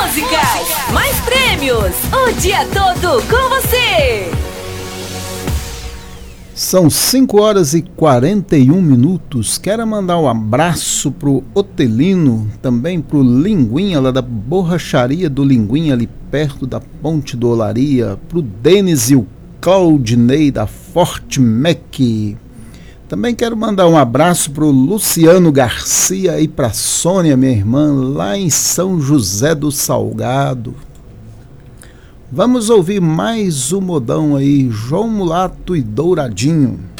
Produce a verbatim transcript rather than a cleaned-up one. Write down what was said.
músicas, mais prêmios, o dia todo com você. São cinco horas e quarenta e um minutos. Quero mandar um abraço pro Otelino, também pro Linguinha, lá da borracharia do Linguinha, ali perto da Ponte do Olaria, pro Denis e o Claudinei da Forte Mac. Também quero mandar um abraço pro Luciano Garcia e pra Sônia, minha irmã, lá em São José do Salgado. Vamos ouvir mais um modão aí, João Mulato e Douradinho.